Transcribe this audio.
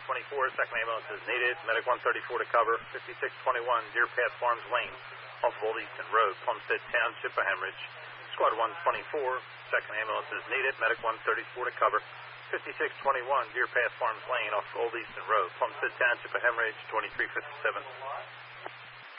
124, second ambulance is needed. Medic 134 to cover. 5621 Deer Path Farms Lane off of Old Easton Road, Plumstead Township, a hemorrhage. Squad 124, second ambulance is needed. Medic 134 to cover. 5621 Deer Path Farms Lane off of Old Easton Road, Plumstead Township, a hemorrhage. 2357.